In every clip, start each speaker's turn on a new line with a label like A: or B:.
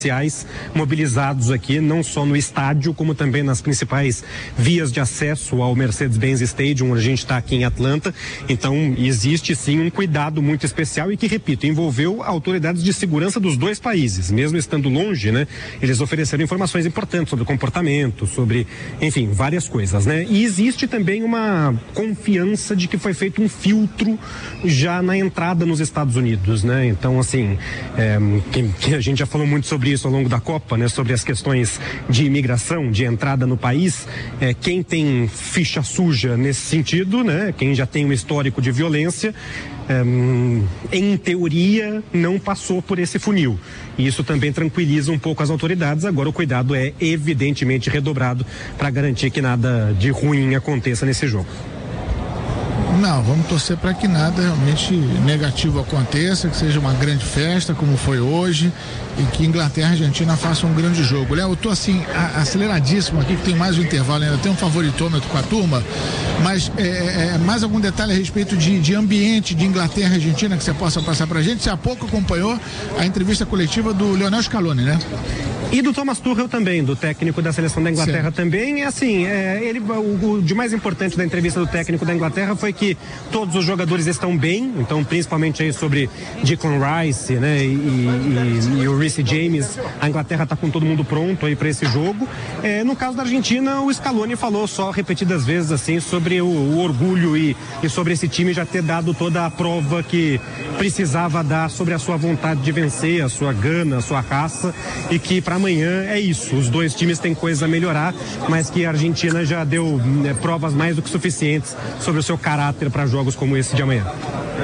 A: mobilizados aqui, não só no estádio, como também nas principais vias de acesso ao Mercedes-Benz Stadium, onde a gente está aqui em Atlanta. Então, existe sim um cuidado muito especial e que, repito, envolveu autoridades de segurança dos dois países. Mesmo estando longe, né? Eles ofereceram informações importantes sobre comportamento, sobre, enfim, várias coisas, né? E existe também uma confiança de que foi feito um filtro já na entrada nos Estados Unidos, né? Então, assim, que a gente já falou muito sobre isso ao longo da Copa, né, sobre as questões de imigração, de entrada no país, quem tem ficha suja nesse sentido, né, quem já tem um histórico de violência, em teoria não passou por esse funil. E isso também tranquiliza um pouco as autoridades. Agora o cuidado é evidentemente redobrado para garantir que nada de ruim aconteça nesse jogo.
B: Não, vamos torcer para que nada realmente negativo aconteça, que seja uma grande festa, como foi hoje, e que Inglaterra e Argentina façam um grande jogo. Léo, eu tô assim, aceleradíssimo aqui, que tem mais um intervalo, ainda tem um favoritômetro com a turma, mas mais algum detalhe a respeito de ambiente de Inglaterra e Argentina que você possa passar pra gente? Você há pouco acompanhou a entrevista coletiva do Lionel Scaloni, né?
A: E do Thomas Tuchel também, do técnico da seleção da Inglaterra. Certo. Também. Assim, o de mais importante da entrevista do técnico da Inglaterra foi que todos os jogadores estão bem, então principalmente aí sobre Declan Rice, né, e o Reece James. A Inglaterra está com todo mundo pronto aí para esse jogo. No caso da Argentina, o Scaloni falou só repetidas vezes assim sobre o orgulho e sobre esse time já ter dado toda a prova que precisava dar sobre a sua vontade de vencer, a sua gana, a sua raça, e que para amanhã é isso. Os dois times têm coisa a melhorar, mas que a Argentina já deu provas mais do que suficientes sobre o seu caráter para jogos como esse de amanhã.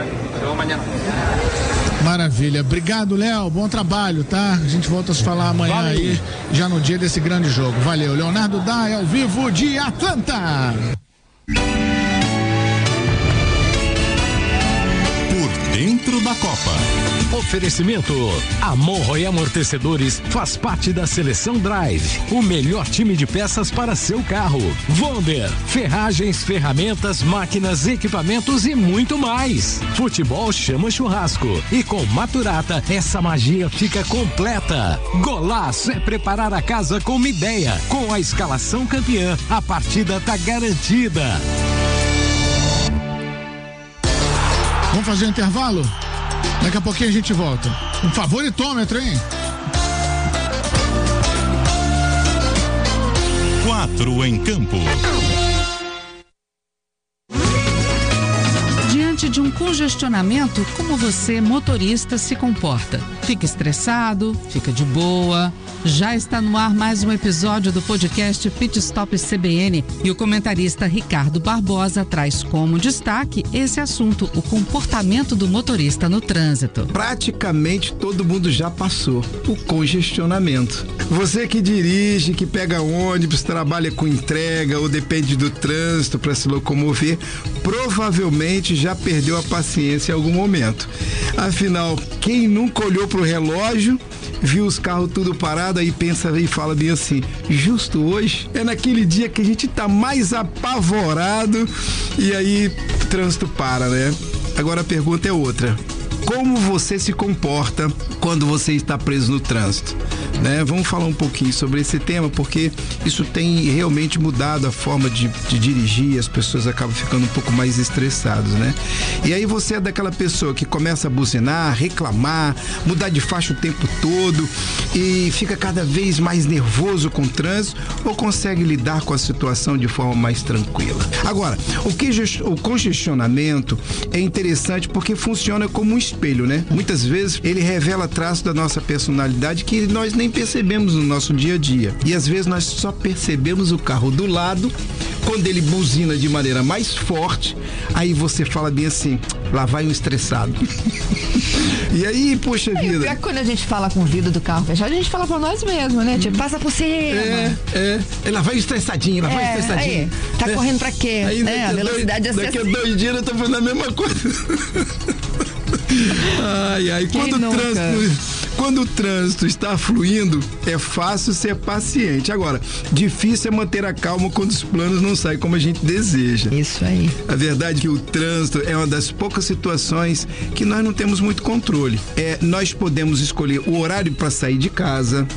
B: Maravilha. Obrigado, Léo. Bom trabalho, tá? A gente volta a se falar amanhã. Valeu. Aí, já no dia desse grande jogo. Valeu. Leonardo Dai, ao vivo de Atlanta.
C: Dentro da Copa. Oferecimento: Amorro e Amortecedores faz parte da Seleção Drive, o melhor time de peças para seu carro. Wonder, ferragens, ferramentas, máquinas, equipamentos e muito mais. Futebol chama churrasco e com Maturata essa magia fica completa. Golaço é preparar a casa com uma ideia. Com a escalação campeã, a partida tá garantida.
B: Vamos fazer um intervalo? Daqui a pouquinho a gente volta. Um favoritômetro, hein?
C: 4 em campo.
D: Diante de um congestionamento, como você, motorista, se comporta? Fica estressado? Fica de boa? Já está no ar mais um episódio do podcast Pit Stop CBN e o comentarista Ricardo Barbosa traz como destaque esse assunto, o comportamento do motorista no trânsito.
E: Praticamente todo mundo já passou o congestionamento. Você que dirige, que pega ônibus, trabalha com entrega ou depende do trânsito para se locomover, provavelmente já perdeu a paciência em algum momento. Afinal, quem nunca olhou para o relógio, viu os carros tudo parado, aí pensa e fala bem assim: justo hoje é naquele dia que a gente tá mais apavorado e aí o trânsito para, né? Agora a pergunta é outra: como você se comporta quando você está preso no trânsito? Né? Vamos falar um pouquinho sobre esse tema, porque isso tem realmente mudado a forma de dirigir, as pessoas acabam ficando um pouco mais estressadas, né? E aí você é daquela pessoa que começa a buzinar, reclamar, mudar de faixa o tempo todo e fica cada vez mais nervoso com o trânsito, ou consegue lidar com a situação de forma mais tranquila? Agora, o congestionamento é interessante porque funciona como um espelho, né? Muitas vezes ele revela traços da nossa personalidade que nós nem percebemos no nosso dia a dia. E às vezes nós só percebemos o carro do lado quando ele buzina de maneira mais forte. Aí você fala bem assim: lá vai um estressado. E aí, poxa vida.
F: Pior que quando a gente fala com o vidro do carro fechado, a gente fala pra nós mesmos, né? Tipo, passa por cima.
E: Lá vai estressadinho, lá vai estressadinho.
F: Aí, tá correndo pra quê?
E: Aí,
F: a velocidade
E: daqui a 2 dias eu tô fazendo a mesma coisa. Ai, quando o trânsito Quando o trânsito está fluindo, é fácil ser paciente. Agora, difícil é manter a calma quando os planos não saem como a gente deseja.
F: Isso aí.
E: A verdade é que o trânsito é uma das poucas situações que nós não temos muito controle. Nós podemos escolher o horário para sair de casa,